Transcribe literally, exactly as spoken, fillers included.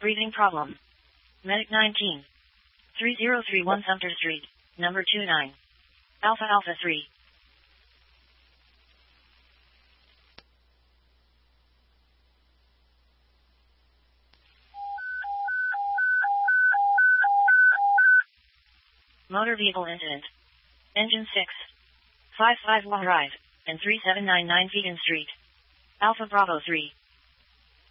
Breathing problem. Medic nineteen. three zero three one Sumter Street, number two nine. Alpha Alpha three. Motor vehicle incident. Engine six. five five one Drive, and three seven nine nine Vegan Street. Alpha Bravo three.